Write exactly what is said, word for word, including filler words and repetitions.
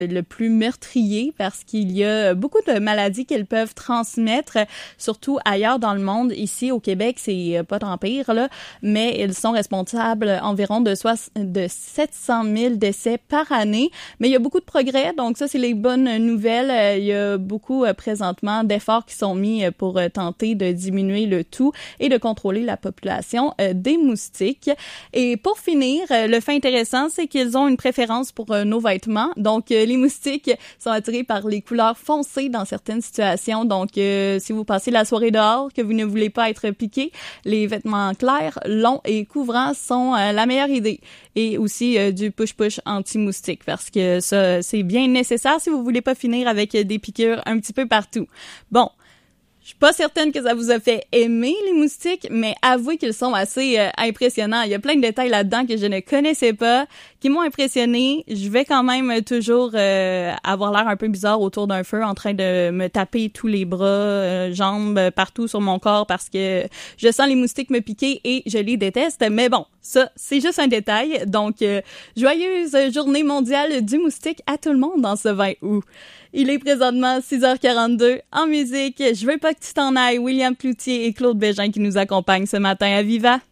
le plus meurtrier parce qu'il y a beaucoup de maladies qu'ils peuvent transmettre, surtout ailleurs dans le monde. Ici, au Québec, c'est pas tant pire, là, mais ils sont responsables environ de, soix- de sept cent mille décès par année. Mais il y a beaucoup de progrès, donc ça, c'est les bonnes nouvelles. Il y a beaucoup, présentement, d'efforts qui sont mis pour tenter de diminuer le tout et de contrôler la population des moustiques. Et pour finir, le fait intéressant, c'est qu'ils ont une préférence pour nos vêtements. Donc, les moustiques sont attirés par les couleurs foncées dans certaines situations. Donc, euh, si vous passez la soirée dehors, que vous ne voulez pas être piqué, les vêtements clairs, longs et couvrants sont euh, la meilleure idée. Et aussi euh, du push-push anti-moustique parce que ça, c'est bien nécessaire si vous voulez pas finir avec des piqûres un petit peu partout. Bon. Je suis pas certaine que ça vous a fait aimer les moustiques, mais avouez qu'ils sont assez euh, impressionnants. Il y a plein de détails là-dedans que je ne connaissais pas, qui m'ont impressionné. Je vais quand même toujours euh, avoir l'air un peu bizarre autour d'un feu, en train de me taper tous les bras, euh, jambes, partout sur mon corps parce que je sens les moustiques me piquer et je les déteste. Mais bon, ça, c'est juste un détail. Donc, euh, joyeuse journée mondiale du moustique à tout le monde dans ce vingt août. Il est présentement six heures quarante-deux. En musique, Je veux pas que tu t'en ailles, William Cloutier et Claude Bégin qui nous accompagnent ce matin à Viva.